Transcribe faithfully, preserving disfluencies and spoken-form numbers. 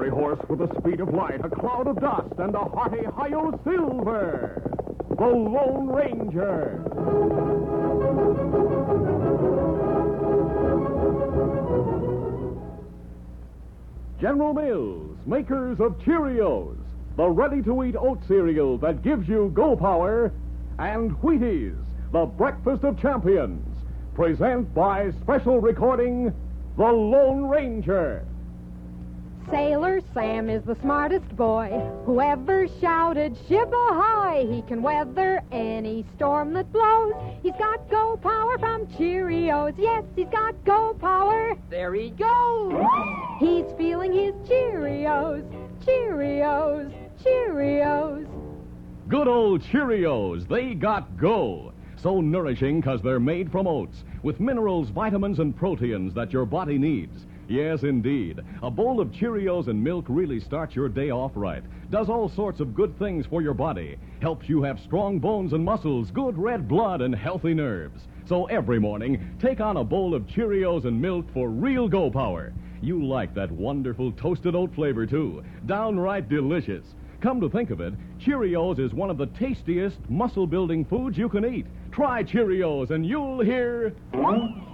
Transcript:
fiery horse with the speed of light, a cloud of dust, and a hearty hi-yo silver. The Lone Ranger. General Mills, makers of Cheerios, the ready-to-eat oat cereal that gives you go power, and Wheaties, the breakfast of champions, present by special recording, The Lone Ranger. Sailor Sam is the smartest boy who ever shouted, "Ship ahoy!" He can weather any storm that blows. He's got go power from Cheerios. Yes, he's got go power. There he goes. He's feeling his Cheerios, Cheerios, Cheerios. Good old Cheerios, they got go. So nourishing because they're made from oats, with minerals, vitamins, and proteins that your body needs. Yes, indeed. A bowl of Cheerios and milk really starts your day off right. Does all sorts of good things for your body. Helps you have strong bones and muscles, good red blood, and healthy nerves. So every morning, take on a bowl of Cheerios and milk for real go power. You like that wonderful toasted oat flavor, too. Downright delicious. Come to think of it, Cheerios is one of the tastiest muscle-building foods you can eat. Try Cheerios and you'll hear...